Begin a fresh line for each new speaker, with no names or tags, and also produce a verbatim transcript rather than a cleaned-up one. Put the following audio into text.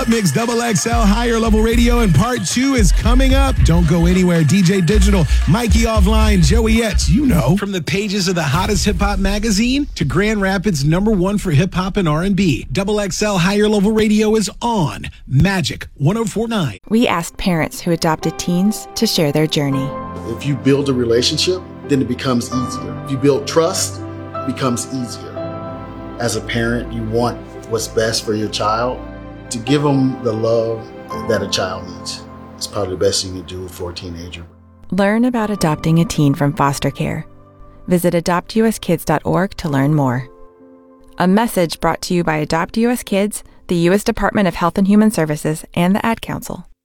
Up Mix Double X L Higher Level Radio, and part two is coming up. Don't go anywhere. D J Digital, Mikey Offline, Joey Etz, you know. From the pages of the hottest hip-hop magazine to Grand Rapids number one for hip-hop and R and B, Double X L Higher Level Radio is on Magic one oh four point nine.
We asked parents who adopted teens to share their journey.
If you build a relationship, then it becomes easier. If you build trust, it becomes easier. As a parent, you want what's best for your child. To give them the love that a child needs. It's probably the best thing you can do for a teenager.
Learn about adopting a teen from foster care. Visit adopt u s kids dot org to learn more. A message brought to you by Adopt U S Kids, the U S Department of Health and Human Services, and the Ad Council.